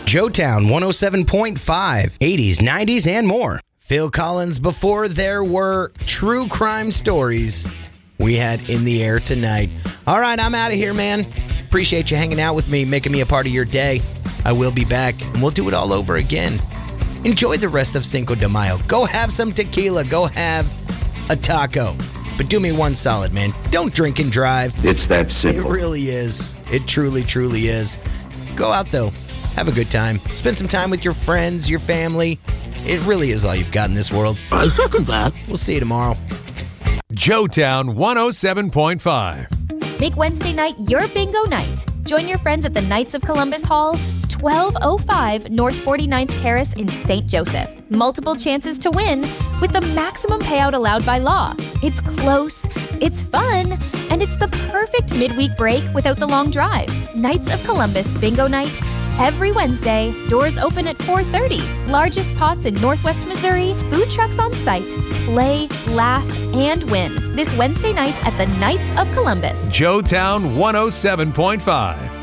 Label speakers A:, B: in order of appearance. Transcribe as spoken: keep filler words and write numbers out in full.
A: Joetown one oh seven point five, eighties, nineties, and more. Phil Collins, before there were true crime stories we had in the air tonight. All right, I'm out of here, man. Appreciate you hanging out with me, making me a part of your day. I will be back, and we'll do it all over again. Enjoy the rest of Cinco de Mayo. Go have some tequila. Go have a taco. But do me one solid, man. Don't drink and drive.
B: It's that simple.
A: It really is. It truly, truly is. Go out, though. Have a good time. Spend some time with your friends, your family. It really is all you've got in this world.
C: I second that.
A: We'll see you tomorrow.
D: Joetown one oh seven point five.
E: Make Wednesday night your bingo night. Join your friends at the Knights of Columbus Hall, twelve oh five North forty-ninth Terrace in Saint Joseph. Multiple chances to win with the maximum payout allowed by law. It's close, it's fun, and it's the perfect midweek break without the long drive. Knights of Columbus Bingo Night. Every Wednesday, doors open at four thirty. Largest pots in Northwest Missouri, food trucks on site. Play, laugh, and win. This Wednesday night at the Knights of Columbus.
D: Joetown one oh seven point five.